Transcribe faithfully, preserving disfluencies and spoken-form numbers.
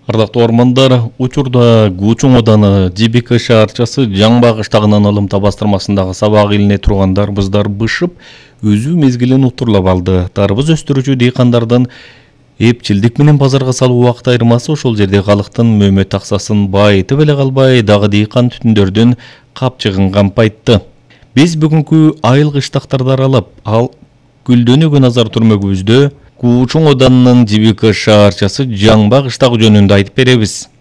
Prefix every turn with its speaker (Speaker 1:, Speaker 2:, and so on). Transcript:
Speaker 1: Ардактуу ормандар, учурда Куучуң ооданы Жибике шаарчасы Жаңбак ыштагынан алымта бастырмасындагы сабак илине турган дарбыздар бышып, өзү мезгилин утурлап алды. Дарбыз өстүрүүчү дыйкандардын эпчилдик менен базарга салуу убакыт айырмасы ошол жерде калктын мөмөт аксасын байытып эле калбай, дагы дыйкан түтүндөрдүн капчыгын кампайтты. Биз бүгүнкү айыл кыштактарды аралап, ал гүлдөнүүгө назар түрмөгүбүздө Куучуң оодунун Жибике шаарчасы Жаңбак ыштагы жөнүндө айтып беребиз.